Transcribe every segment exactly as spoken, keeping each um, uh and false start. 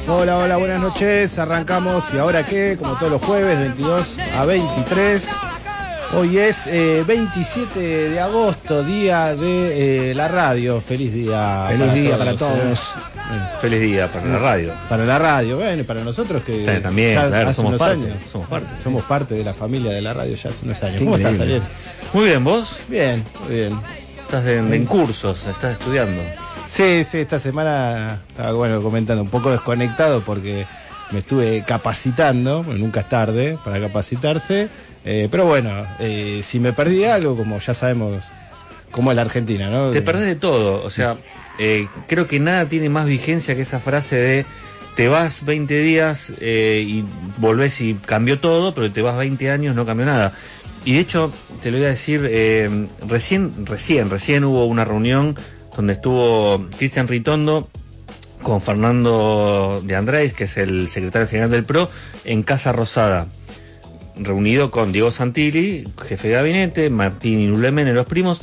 Hola, hola, buenas noches. Arrancamos, ¿y ahora qué? Como todos los jueves, veintidós a veintitrés. Hoy es eh, veintisiete de agosto, día de eh, la radio. Feliz día. Feliz para día todos, para todos. Eh. Feliz día para la radio. Para la radio, bueno, y para nosotros que sí, también, ya claro, hace somos unos parte, años. Somos parte. Somos parte de la familia de la radio ya hace unos años. Qué ¿Cómo increíble. estás, Ariel? Muy bien, ¿vos? Bien, muy bien. Estás de, de en cursos, estás estudiando. Sí, sí, esta semana estaba, bueno, comentando, un poco desconectado porque me estuve capacitando, bueno, nunca es tarde para capacitarse, eh, pero bueno, eh, si me perdí algo, como ya sabemos cómo es la Argentina, ¿no? Te perdés de todo, o sea, eh, creo que nada tiene más vigencia que esa frase de te vas veinte días eh, y volvés y cambió todo, pero te vas veinte años, no cambió nada. Y de hecho, te lo voy a decir, eh, recién, recién, recién hubo una reunión donde estuvo Cristian Ritondo con Fernando de Andrés, que es el secretario general del P R O, en Casa Rosada, reunido con Diego Santilli, jefe de gabinete, Martín Irulemene, los primos,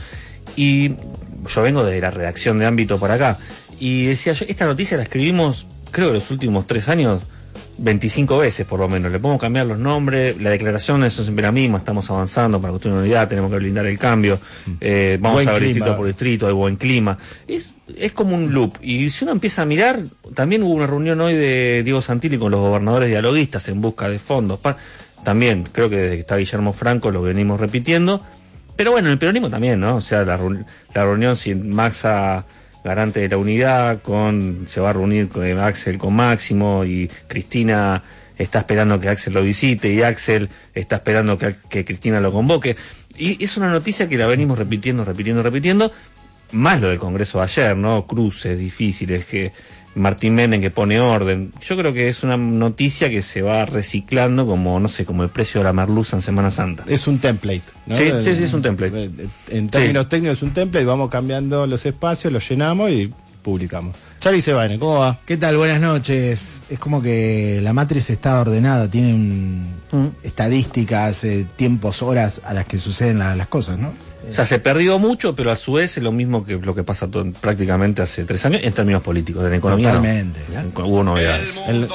y yo vengo de la redacción de Ámbito para acá, y decía yo, esta noticia la escribimos, creo que los últimos tres años, veinticinco veces por lo menos, le podemos cambiar los nombres, la declaración es siempre la misma, estamos avanzando para construir una unidad, tenemos que blindar el cambio, eh, vamos Buen a ver clima. distrito por distrito, hay buen clima, es, es como un loop, y si uno empieza a mirar, también hubo una reunión hoy de Diego Santilli con los gobernadores dialoguistas en busca de fondos, pa- también creo que desde que está Guillermo Franco lo venimos repitiendo, pero bueno, en el peronismo también, ¿no? O sea, la, reun- la reunión sin Maxa garante de la unidad, con se va a reunir con Axel con Máximo, y Cristina está esperando que Axel lo visite, y Axel está esperando que, que Cristina lo convoque, y es una noticia que la venimos repitiendo, repitiendo, repitiendo, más lo del Congreso de ayer, ¿no? Cruces difíciles, que Martín Menem que pone orden. Yo creo que es una noticia que se va reciclando como, no sé, como el precio de la merluza en Semana Santa. Es un template, ¿no? Sí, sí, sí, es un template. En términos Sí. técnicos es un template, vamos cambiando los espacios, los llenamos y publicamos. Charlie Sebaine, ¿cómo va? ¿Qué tal? Buenas noches. Es como que la matriz está ordenada, tiene un, Mm. estadísticas, eh, tiempos, horas a las que suceden la- las cosas, ¿no? O sea, se perdió mucho, pero a su vez es lo mismo que lo que pasa todo, prácticamente hace tres años en términos políticos. En economía Totalmente. no. Hubo novedades. El-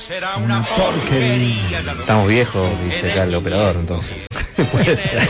Una porquería. Estamos viejos, dice acá el operador, entonces. Puede ser.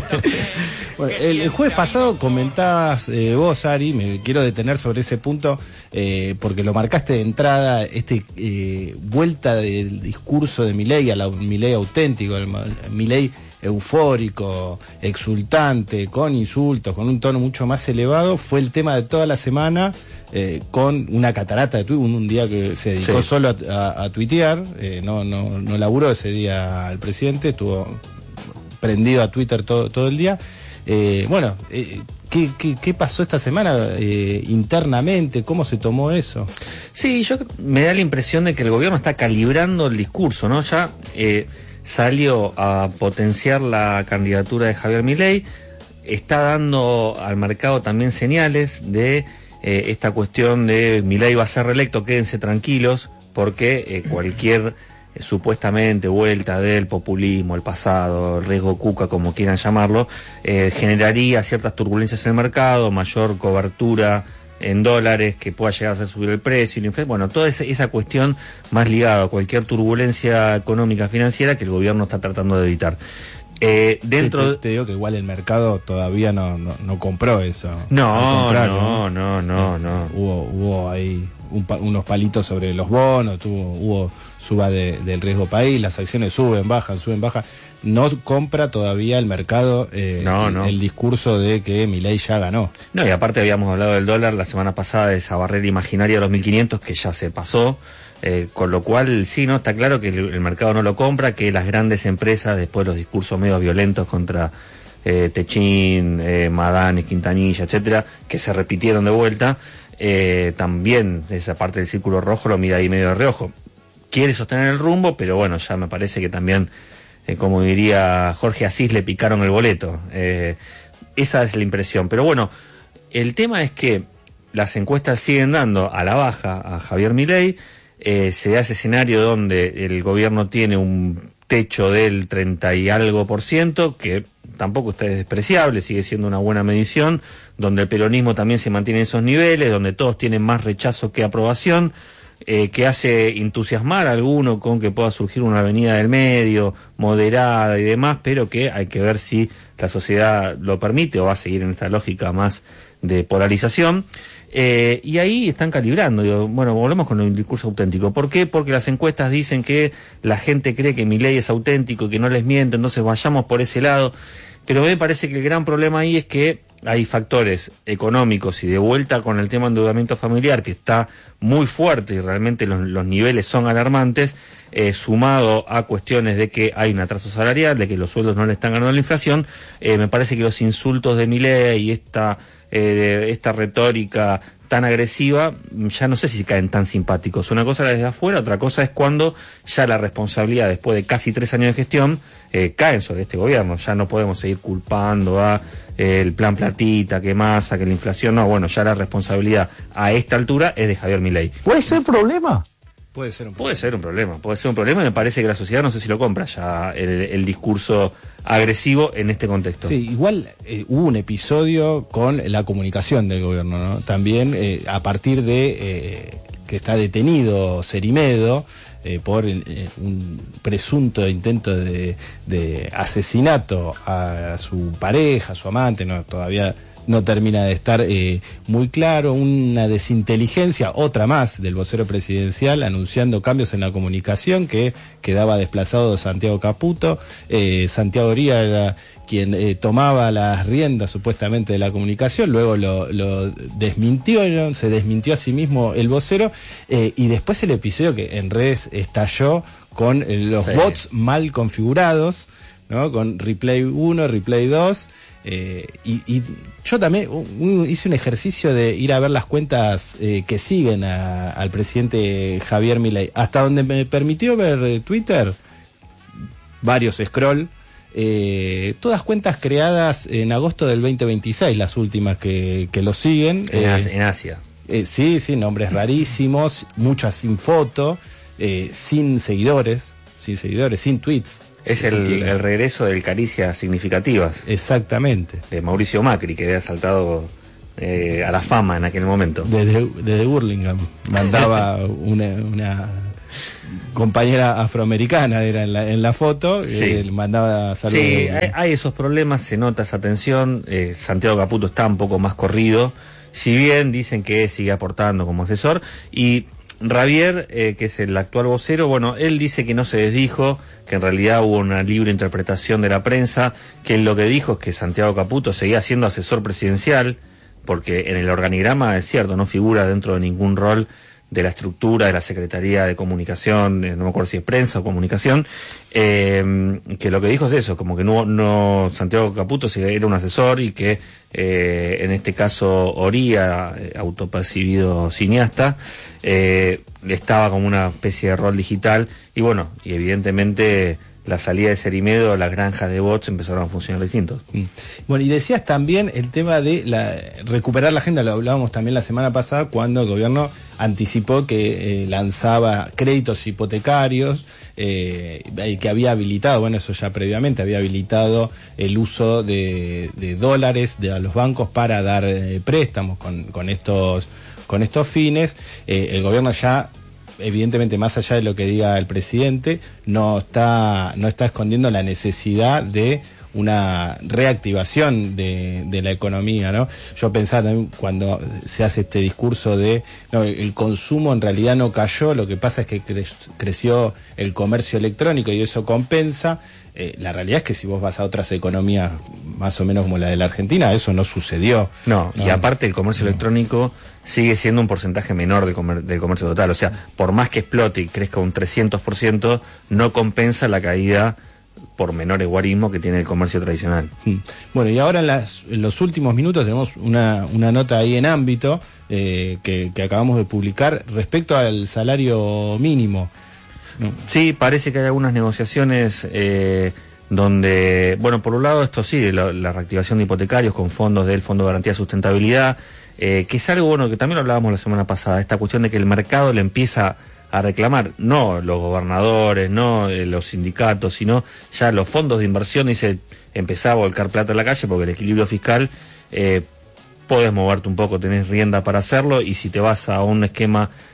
Bueno, el, el jueves pasado comentabas eh, vos, Ari, me quiero detener sobre ese punto, eh, porque lo marcaste de entrada, este eh, vuelta del discurso de Milei a la Milei auténtico, el ma- Milei eufórico, exultante, con insultos, con un tono mucho más elevado, fue el tema de toda la semana, eh, con una catarata de tuit, un, un día que se dedicó Sí. solo a, a- a tuitear, eh, no, no, no laburó ese día el presidente, estuvo prendido a Twitter todo, todo el día. Eh, bueno, eh, ¿qué, qué, qué pasó esta semana eh, internamente? ¿Cómo se tomó eso? Sí, yo me da la impresión de que el gobierno está calibrando el discurso, ¿no? Ya eh, salió a potenciar la candidatura de Javier Milei, está dando al mercado también señales de eh, esta cuestión de Milei va a ser reelecto, quédense tranquilos, porque eh, cualquier eh, supuestamente vuelta del populismo, el pasado, el riesgo cuca, como quieran llamarlo, eh, generaría ciertas turbulencias en el mercado, mayor cobertura en dólares que pueda llegar a hacer subir el precio, la inflación, bueno, toda esa, esa cuestión más ligada a cualquier turbulencia económica financiera que el gobierno está tratando de evitar. Eh, dentro te, te digo que igual el mercado todavía no, no, no compró eso. No, Al contrario, no, no, no, no. Hubo, hubo ahí un pa- unos palitos sobre los bonos, tuvo, hubo suba de, del riesgo país, las acciones suben, bajan, suben, bajan. No compra todavía el mercado eh, No, no. el discurso de que Milei ya ganó. No, y aparte habíamos hablado del dólar la semana pasada, de esa barrera imaginaria de los mil quinientos que ya se pasó, eh, con lo cual sí, no está claro que el, el mercado no lo compra, que las grandes empresas, después los discursos medio violentos contra eh, Techín, eh, Madán, Quintanilla, etcétera, que se repitieron de vuelta, eh, también esa parte del círculo rojo lo mira ahí medio de reojo. Quiere sostener el rumbo, pero bueno, ya me parece que también, eh, como diría Jorge Asís, le picaron el boleto. Eh, esa es la impresión. Pero bueno, el tema es que las encuestas siguen dando a la baja a Javier Milei, eh, se da ese escenario donde el gobierno tiene un techo del treinta y algo por ciento, que tampoco está despreciable, sigue siendo una buena medición, donde el peronismo también se mantiene en esos niveles, donde todos tienen más rechazo que aprobación, eh, que hace entusiasmar a alguno con que pueda surgir una avenida del medio, moderada y demás, pero que hay que ver si la sociedad lo permite o va a seguir en esta lógica más de polarización. Eh, y ahí están calibrando. Digo, bueno, volvemos con el discurso auténtico. ¿Por qué? Porque las encuestas dicen que la gente cree que Milei es auténtico, que no les miente, entonces vayamos por ese lado. Pero me parece que el gran problema ahí es que hay factores económicos y de vuelta con el tema de endeudamiento familiar que está muy fuerte y realmente los, los niveles son alarmantes, eh, sumado a cuestiones de que hay un atraso salarial, de que los sueldos no le están ganando la inflación. Eh, me parece que los insultos de Milei y esta, eh, esta retórica tan agresiva, ya no sé si caen tan simpáticos. Una cosa es desde afuera, otra cosa es cuando ya la responsabilidad, después de casi tres años de gestión, eh, cae sobre este gobierno. Ya no podemos seguir culpando a eh, el plan platita, que masa, que la inflación, no, bueno, ya la responsabilidad a esta altura es de Javier Milei. ¿Puede ser problema? Puede ser un problema. Puede ser un problema, puede ser un problema y me parece que la sociedad no sé si lo compra ya el, el discurso agresivo en este contexto. Sí, igual eh, hubo un episodio con la comunicación del gobierno, ¿no? También eh, a partir de eh, que está detenido Cerimedo eh, por eh, un presunto intento de, de asesinato a su pareja, a su amante, no todavía no termina de estar eh, muy claro, una desinteligencia, otra más del vocero presidencial anunciando cambios en la comunicación que quedaba desplazado Santiago Caputo. eh, Santiago Oría era quien eh, tomaba las riendas supuestamente de la comunicación, luego lo, lo desmintió, ¿no? Se desmintió a sí mismo el vocero, eh, y después el episodio que en redes estalló con eh, los sí. bots mal configurados, ¿no? Con Replay uno, Replay dos. Eh, y, y yo también uh, hice un ejercicio de ir a ver las cuentas eh, que siguen a, al presidente Javier Milei, hasta donde me permitió ver eh, Twitter, varios scroll, eh, todas cuentas creadas en agosto del veinte veintiséis, las últimas que, que lo siguen. En, eh, en Asia. Eh, sí, sí, nombres rarísimos, muchas sin foto, eh, sin seguidores, sin seguidores, sin tweets. Es el, el regreso del Caricias Significativas. Exactamente. De Mauricio Macri, que había saltado eh, a la fama en aquel momento. Desde, desde Burlingame. Mandaba una, una compañera afroamericana, era en la, en la foto, sí. eh, mandaba saludos. Sí, hay, hay esos problemas, se nota esa tensión. Eh, Santiago Caputo está un poco más corrido. Si bien dicen que sigue aportando como asesor. Y Javier, eh, que es el actual vocero, bueno, él dice que no se desdijo, que en realidad hubo una libre interpretación de la prensa, que él lo que dijo es que Santiago Caputo seguía siendo asesor presidencial, porque en el organigrama, es cierto, no figura dentro de ningún rol de la estructura de la Secretaría de Comunicación, de, no me acuerdo si es prensa o comunicación, eh, que lo que dijo es eso, como que no, no Santiago Caputo era un asesor y que eh, en este caso Oría, eh, autopercibido cineasta, eh, estaba como una especie de rol digital y bueno, y evidentemente la salida de Cerimedo, las granjas de bots empezaron a funcionar distintos. Bueno, y decías también el tema de la, recuperar la agenda, lo hablábamos también la semana pasada cuando el gobierno anticipó que eh, lanzaba créditos hipotecarios, eh, que había habilitado, bueno, eso ya previamente, había habilitado el uso de, de dólares de a los bancos para dar eh, préstamos con, con, estos, con estos fines. Eh, el gobierno ya, evidentemente, más allá de lo que diga el presidente, no está, no está escondiendo la necesidad de una reactivación de, de la economía, ¿no? Yo pensaba también cuando se hace este discurso de no, el consumo en realidad no cayó, lo que pasa es que cre- creció el comercio electrónico y eso compensa. Eh, la realidad es que si vos vas a otras economías más o menos como la de la Argentina, eso no sucedió. No, no. Y aparte el comercio no. electrónico sigue siendo un porcentaje menor del, comer- del comercio total. O sea, por más que explote y crezca un trescientos por ciento, no compensa la caída por menores guarismos que tiene el comercio tradicional. Bueno, y ahora en, las, en los últimos minutos tenemos una, una nota ahí en ámbito eh, que, que acabamos de publicar respecto al salario mínimo. ¿No? Sí, parece que hay algunas negociaciones eh, donde, bueno, por un lado esto sí, la, la reactivación de hipotecarios con fondos del Fondo de Garantía de Sustentabilidad, eh, que es algo bueno que también lo hablábamos la semana pasada, esta cuestión de que el mercado le empieza a reclamar, no los gobernadores, no eh, los sindicatos, sino ya los fondos de inversión, y se empezaba a volcar plata en la calle porque el equilibrio fiscal, eh, podés moverte un poco, tenés rienda para hacerlo, y si te vas a un esquema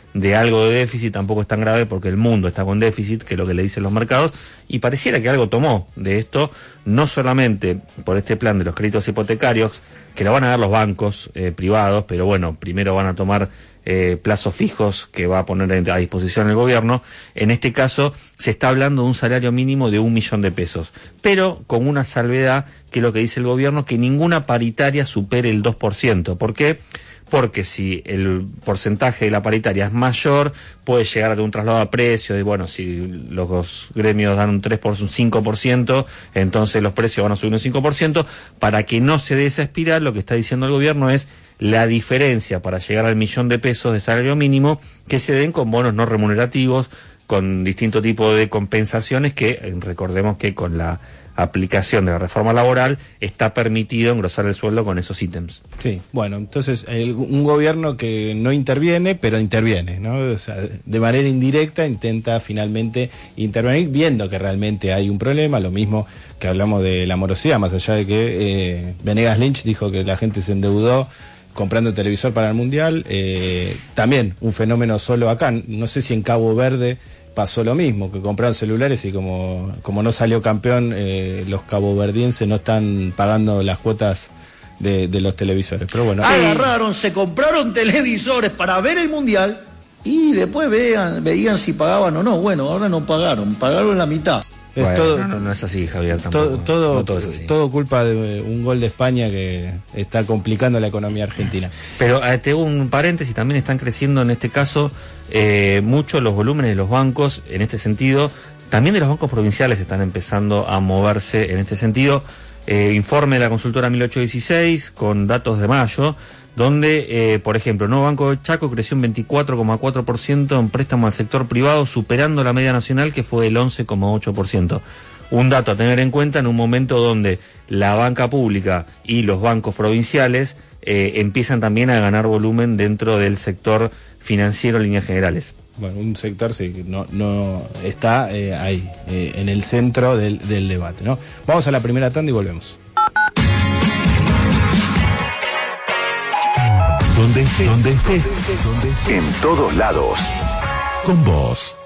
de algo de déficit tampoco es tan grave porque el mundo está con déficit, que es lo que le dicen los mercados, y pareciera que algo tomó de esto, no solamente por este plan de los créditos hipotecarios, que lo van a dar los bancos eh, privados, pero bueno, primero van a tomar eh, plazos fijos que va a poner a disposición el gobierno. En este caso se está hablando de un salario mínimo de un millón de pesos, pero con una salvedad, que es lo que dice el gobierno, que ninguna paritaria supere el dos por ciento. ¿Por qué? Porque si el porcentaje de la paritaria es mayor, puede llegar a tener un traslado a precios, y bueno, si los gremios dan un tres por ciento, un cinco por ciento, entonces los precios van a subir un cinco por ciento. Para que no se dé esa espiral, lo que está diciendo el gobierno es la diferencia para llegar al millón de pesos de salario mínimo, que se den con bonos no remunerativos, con distinto tipo de compensaciones que, recordemos que con la aplicación de la reforma laboral está permitido engrosar el sueldo con esos ítems. Sí, bueno, entonces el, un gobierno que no interviene, pero interviene, ¿no? O sea, de manera indirecta intenta finalmente intervenir, viendo que realmente hay un problema, lo mismo que hablamos de la morosidad, más allá de que eh, Venegas Lynch dijo que la gente se endeudó comprando televisor para el Mundial, eh, también un fenómeno solo acá, no sé si en Cabo Verde pasó lo mismo, que compraron celulares y como, como no salió campeón, eh, los caboverdienses no están pagando las cuotas de, de los televisores. Pero bueno, agarraron, se compraron televisores para ver el Mundial y después vean, veían si pagaban o no. Bueno, ahora no pagaron, pagaron la mitad. Es bueno, todo, no, no es así, Javier, tampoco. Todo, todo, no todo es así. todo culpa de un gol de España que está complicando la economía argentina. Pero eh, te hago un paréntesis, también están creciendo en este caso eh, mucho los volúmenes de los bancos en este sentido. También de los bancos provinciales están empezando a moverse en este sentido. Eh, informe de la consultora mil ochocientos dieciséis con datos de mayo, donde, eh, por ejemplo, el Nuevo Banco de Chaco creció un veinticuatro coma cuatro por ciento en préstamo al sector privado, superando la media nacional, que fue el once coma ocho por ciento. Un dato a tener en cuenta en un momento donde la banca pública y los bancos provinciales eh, empiezan también a ganar volumen dentro del sector financiero en líneas generales. Bueno, un sector sí, que no, no está eh, ahí, eh, en el centro del, del debate, ¿no? Vamos a la primera tanda y volvemos. Donde estés, donde estés, en todos lados, con vos.